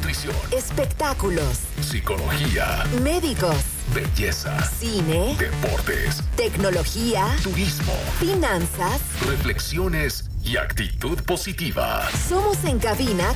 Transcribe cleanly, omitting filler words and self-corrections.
nutrición, espectáculos, psicología, médicos, belleza, cine, deportes, tecnología, turismo, finanzas. reflexiones y actitud positiva. Somos En Cabina